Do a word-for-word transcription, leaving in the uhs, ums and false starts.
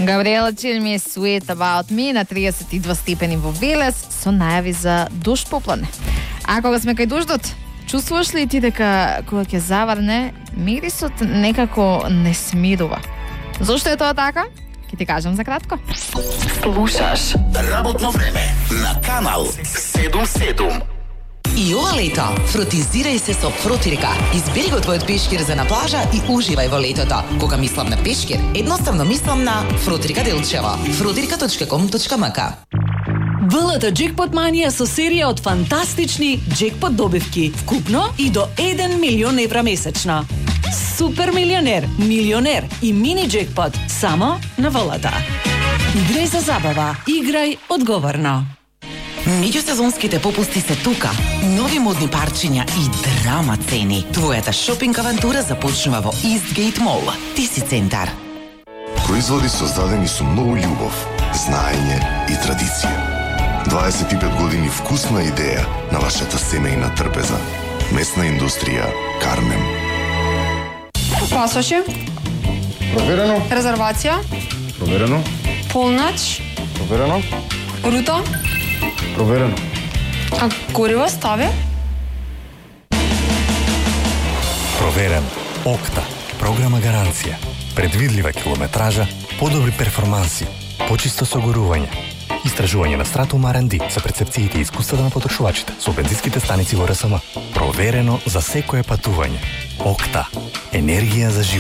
Gabriela Chill me Sweet About Me на триесет и два степени во Велес со најави за душ поплане. А кога сме кај дуждот, чувствуваш ли ти дека кога ќе заврне, мирисот некако не смирува? Зошто е тоа така? Ќе ти кажам за кратко. Слушаш Работно време на Канал седум седум. И ова лето, фротизирај се со Фротирка. Избери го твојот пешкир за на плажа и уживај во летото. Кога мислам на пешкир, едноставно мислам на Фротирка Делчево. фротирка точка ком точка ем ка. ВЛТ Джекпот Манија со серија од фантастични джекпот добивки, вкупно и до еден милион евра месечно. Супер милионер, милионер и мини джекпот само на ВЛТ. Играј за забава, играј одговорно. Меѓусезонските попусти се тука. Нови модни парчиња и драма цени. Твојата шопинг авантура започнува во Eastgate Mall. Ти си центар. Производи создадени со многу љубов, знаење и традиција. дваесет и пет години вкусна идеја на вашата семејна трпеза. Месна индустрија Кармен. Пасоше. Проверено. Резервација. Проверено. Полнач. Проверено. Рута. Проверено. А гориво стави? Проверен. Окта. Програма гаранција. Предвидлива километража, подобри перформанси, почисто согорување. Истражување на Стратум Ар енд Ди за перцепциите и искуствата на потрошувачите со бензинските станици во РСМ. Проверено за секое патување. Окта. Енергија за живот.